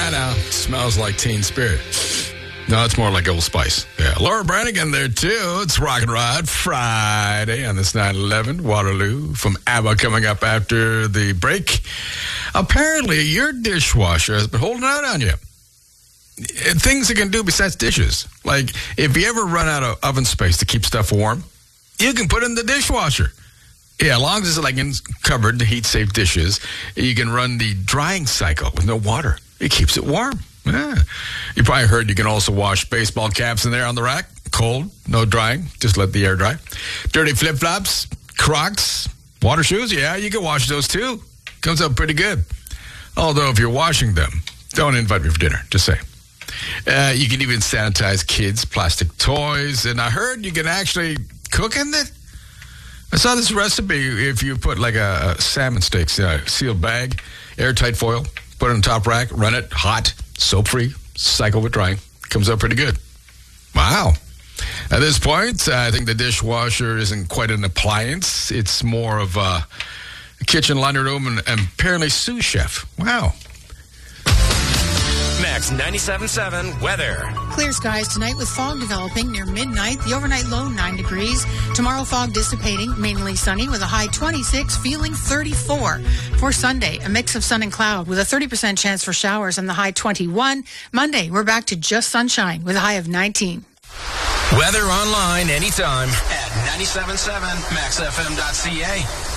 I know. Smells like Teen Spirit. No, it's more like Old Spice. Yeah, Laura Branigan there, too. It's Rock and Rod Friday on this 9/11 Waterloo from ABBA coming up after the break. Apparently, your dishwasher has been holding out on you. Things it can do besides dishes. Like, if you ever run out of oven space to keep stuff warm, you can put it in the dishwasher. Yeah, as long as it's like covered to heat-safe dishes, you can run the drying cycle with no water. It keeps it warm. Yeah. You probably heard you can also wash baseball caps in there on the rack. Cold, no drying, just let the air dry. Dirty flip-flops, Crocs, water shoes, yeah, you can wash those too. Comes out pretty good. Although if you're washing them, don't invite me for dinner, just say. You can even sanitize kids' plastic toys, and I heard you can actually cook in it. I saw this recipe if you put like a salmon steak, sealed bag, airtight foil, put it on top rack, run it hot, soap-free, cycle with drying. Comes out pretty good. Wow. At this point, I think the dishwasher isn't quite an appliance. It's more of a kitchen, laundry room, and apparently sous chef. Wow. Max 97.7 weather. Clear skies tonight with fog developing near midnight. The overnight low 9 degrees. Tomorrow fog dissipating, mainly sunny with a high 26, feeling 34. For Sunday, a mix of sun and cloud with a 30% chance for showers and the high 21. Monday, we're back to just sunshine with a high of 19. Weather online anytime at 97.7maxfm.ca.